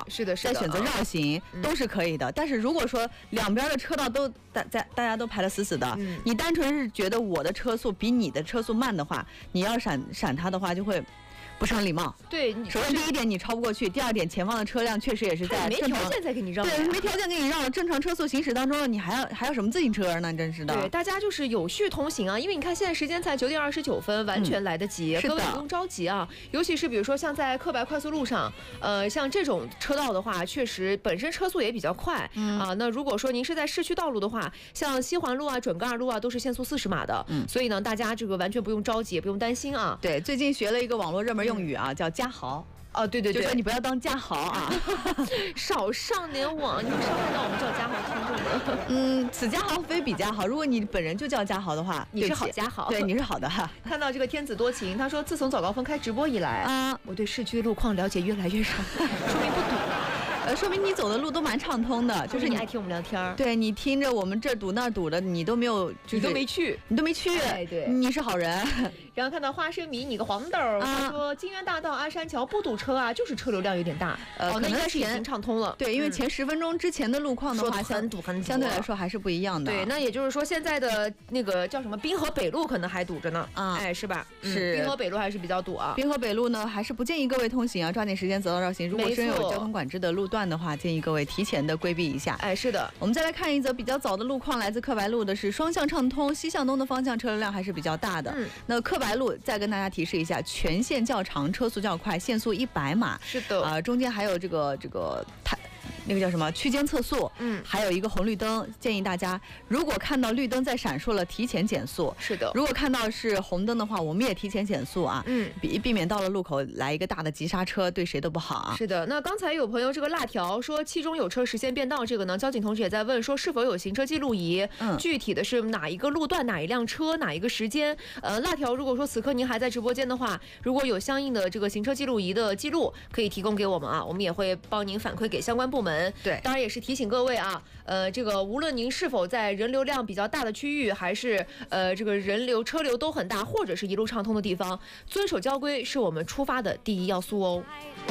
是的， 再选择绕行都是可以的。但是如果说两边的车道都大家都排得死死的，你单纯是觉得我的车速比你的车速慢的话，你要闪它的话就会不是很礼貌。 对， 首先第一点你超不过去，第二点前方的车辆确实也是在没条件再给你让， 对，没条件给你让了，正常车速行驶当中了，你还要什么自行车呢？真是的。 对，大家就是有序通行啊，因为你看现在时间才9点29分，完全来得及，各位不用着急啊。尤其是比如说像在刻白快速路上，像这种车道的话，确实本身车速也比较快啊。那如果说您是在市区道路的话，像西环路啊、准噶尔路啊，都是限速40码的，所以呢，大家这个完全不用着急，也不用担心啊。 对，最近学了一个网络热门用语啊，叫家豪。 哦，对对对， 就说你不要当家豪啊， 少上点网，你伤害到我们叫家豪听众了。 此家豪非彼家豪。如果你本人就叫家豪的话， 你是好家豪， 对，你是好的哈。 看到这个天子多情，他说自从早高峰开直播以来啊，我对市区的路况了解越来越少，说明不堵。 说明你走的路都蛮畅通的，就是你爱听我们聊天。 对，你听着我们这堵那堵的，你都没有， 你都没去， 哎， 对， 你是好人。 然后看到花生米，你个黄豆，他说金源大道阿山桥不堵车啊，就是车流量有点大。那应该是已经畅通了。 对，因为前10分钟之前的路况的话， 很堵， 相对来说还是不一样的。 对，那也就是说现在的那个叫什么滨河北路可能还堵着呢。哎，是吧？ 是， 滨河北路还是比较堵啊。 滨河北路呢，还是不建议各位通行啊，抓紧时间择道绕行。如果真有交通管制的路段的话，建议各位提前的规避一下。 哎，是的。 我们再来看一则比较早的路况，来自刻白路的是双向畅通，西向东的方向车流量还是比较大的。那刻白路再跟大家提示一下，全线较长，车速较快，限速100码。 是的。 中间还有这个那个叫什么区间测速，还有一个红绿灯，建议大家如果看到绿灯在闪烁了，提前减速。 是的。 如果看到是红灯的话，我们也提前减速啊，避免到了路口来一个大的急刹车，对谁都不好啊。 是的。那刚才有朋友这个辣条说期中有车实现变道，这个呢，交警同志也在问说是否有行车记录仪，具体的是哪一个路段、哪一辆车、哪一个时间？辣条，如果说此刻您还在直播间的话，如果有相应的这个行车记录仪的记录，可以提供给我们啊，我们也会帮您反馈给相关部门。 对， 当然也是提醒各位啊，这个无论您是否在人流量比较大的区域，还是这个人流车流都很大，或者是一路畅通的地方，遵守交规是我们出发的第一要素哦。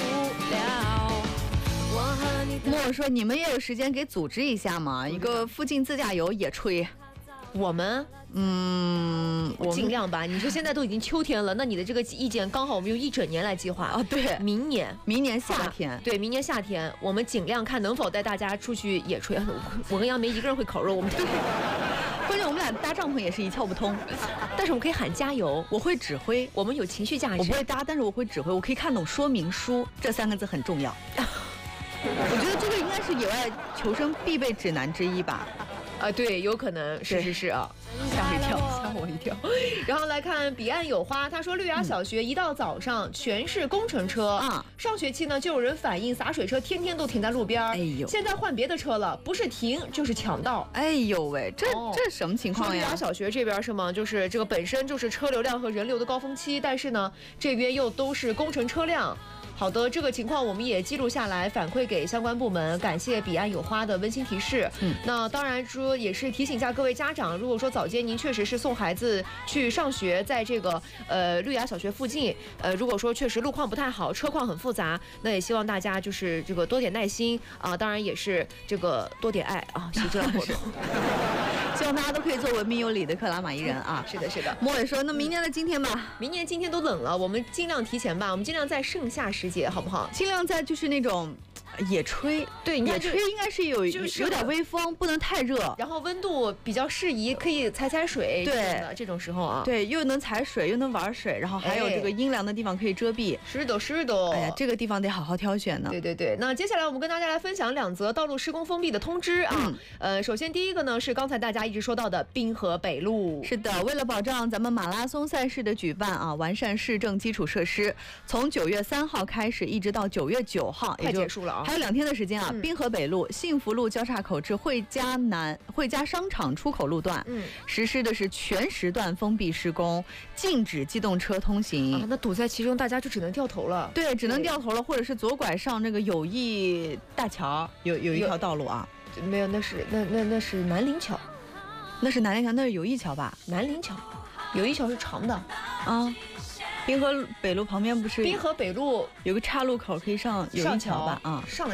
莫尔说你们也有时间给组织一下嘛，一个附近自驾游野炊。 我们尽量吧。你说现在都已经秋天了，那你的这个意见刚好我们用1整年来计划啊。对， 明年夏天， 对，明年夏天我们尽量看能否带大家出去野炊。我跟杨梅一个人会烤肉，我们关键我们俩搭帐篷也是一窍不通， 但是我们可以喊加油， 我会指挥， 我们有情绪价值。 我不会搭，但是我会指挥，我可以看懂说明书，这3个字很重要。我觉得这个应该是野外求生必备指南之一吧。 对，有可能是啊。 吓我一跳。 然后来看彼岸有花，他说绿芽小学一到早上全是工程车啊。上学期呢就有人反映洒水车天天都停在路边，哎呦，现在换别的车了，不是停就是抢道。 哎呦喂，这什么情况呀？ 绿芽小学这边是吗？就是这个本身就是车流量和人流的高峰期，但是呢这边又都是工程车辆。好的，这个情况我们也记录下来，反馈给相关部门。感谢彼岸有花的温馨提示。那当然说也是提醒一下各位家长，如果说早间您确实是送孩子去上学，在这个绿芽小学附近，如果说确实路况不太好，车况很复杂，那也希望大家就是这个多点耐心啊，当然也是这个多点爱啊，喜这样活动。 希望大家都可以做文明有礼的克拉玛依人啊！ 是的，是的。 莫伟说，那明年的今天吧， 明年今天都冷了，我们尽量提前吧，我们尽量在盛夏时节，好不好？ 尽量在就是那种野炊， 对， 野炊应该是有点微风，不能太热， 然后温度比较适宜，可以踩水， 对， 这种时候啊， 对，又能踩水，又能玩水，然后还有这个阴凉的地方可以遮蔽。 是的。 哎呀，这个地方得好好挑选呢。 对。那接下来我们跟大家来分享2则道路施工封闭的通知啊。首先第一个呢是刚才大家一直说到的滨河北路。 是的，为了保障咱们马拉松赛事的举办啊，完善市政基础设施，从9月3号开始，一直到9月9号， 快结束了啊， 还有2天的时间啊。滨河北路、幸福路交叉口至汇佳商场出口路段，实施的是全时段封闭施工，禁止机动车通行啊。那堵在其中，大家就只能掉头了。 对，只能掉头了，或者是左拐上那个友谊大桥，有一条道路啊。 没有，那是南陵桥， 那是南陵桥，那是友谊桥吧？ 南陵桥，友谊桥是长的啊。滨河北路旁边不是？ 滨河北路有个岔路口可以上友谊桥吧？啊， 上了。